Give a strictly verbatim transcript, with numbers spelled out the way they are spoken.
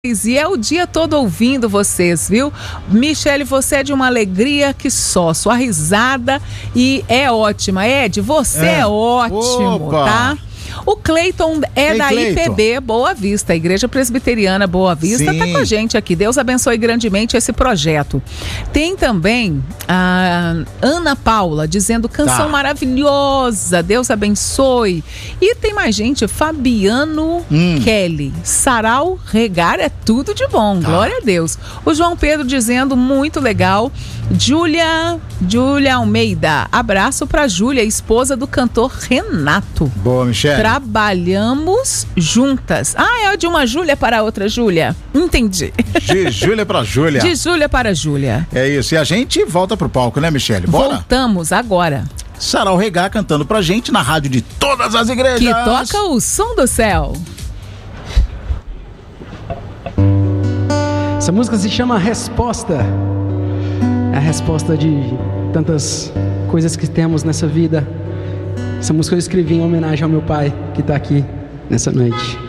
E é o dia todo ouvindo vocês, viu? Michele, você é de uma alegria que só, sua risada e é ótima. Ed, você é, é ótimo, Opa. tá? O Cleiton é Ei, da Cleiton. I P B Boa Vista, Igreja Presbiteriana Boa Vista, Sim. tá com a gente aqui. Deus abençoe grandemente esse projeto. Tem também a Ana Paula dizendo canção tá. maravilhosa, Deus abençoe. E tem mais gente, Fabiano hum. Kelly, Sarau Regar é tudo de bom, tá. glória a Deus. O João Pedro dizendo muito legal. Júlia, Júlia Almeida, abraço pra Júlia, esposa do cantor Renato. Boa, Michele. Trabalhamos juntas. Ah, é de uma Júlia para outra Júlia. Entendi. De Júlia para Júlia. De Júlia para Júlia. É isso. E a gente volta pro palco, né, Michele? Bora? Voltamos agora. Sarau Regar cantando pra gente na rádio de todas as igrejas. Que toca o som do céu. Essa música se chama Resposta. É a resposta de tantas coisas que temos nessa vida. Essa música eu escrevi em homenagem ao meu pai, que está aqui nessa noite.